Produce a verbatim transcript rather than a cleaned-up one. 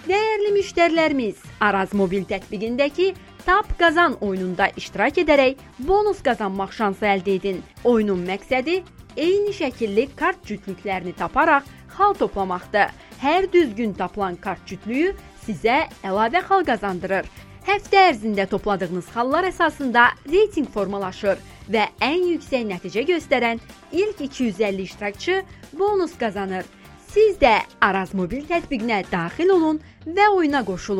Değerli müşterilerimiz, Araz Mobil tətbiqindəki Tap Qazan oyununda iştirak edərək bonus qazanmaq şansı əldə edin. Oyunun məqsədi eyni şəkilli kart cütlüklərini taparaq xal toplamaqdır. Hər düzgün tapılan kart cütlüyü sizə əlavə xal qazandırır. Həftə ərzində topladığınız xallar əsasında reyting formalaşır və ən yüksək nəticə göstərən ilk iki yüz əlli iştirakçı bonus qazanır. Siz də Araz Mobil tətbiqinə daxil olun və oyuna qoşulun.